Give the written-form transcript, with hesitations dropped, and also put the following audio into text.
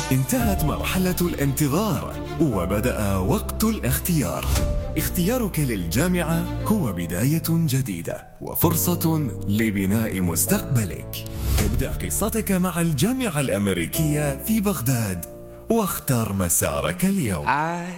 انتهت مرحلة الانتظار وبدأ وقت الاختيار. اختيارك للجامعة هو بداية جديدة وفرصة لبناء مستقبلك. ابدأ قصتك مع الجامعة الأمريكية في بغداد واختر مسارك اليوم.